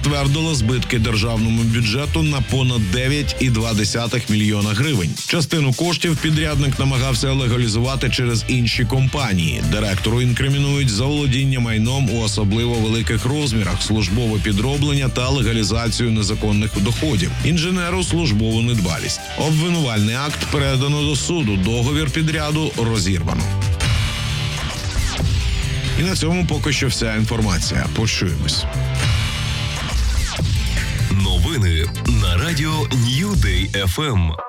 підтвердила збитки державному бюджету на понад 9,2 мільйона гривень. Частину коштів підрядник намагався легалізувати через інші компанії. Директору інкримінують заволодіння майном у особливо великих розмірах, службове підроблення та легалізацію незаконних доходів. Інженеру службову недбалість. Обвинувальний акт передано до суду. Договір підряду розірвано. І на цьому поки що вся інформація. Почуємось. Новини на радіо New Day FM.